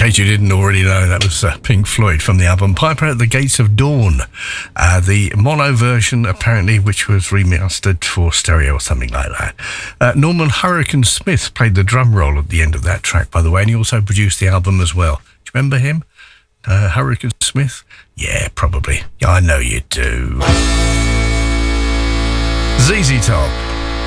case you didn't already know, that was Pink Floyd from the album Piper at the Gates of Dawn. The mono version, apparently, which was remastered for stereo or something like that. Norman Hurricane Smith played the drum roll at the end of that track, by the way, and he also produced the album as well. Do you remember him? Hurricane Smith? Yeah, probably. Yeah, I know you do. ZZ Top.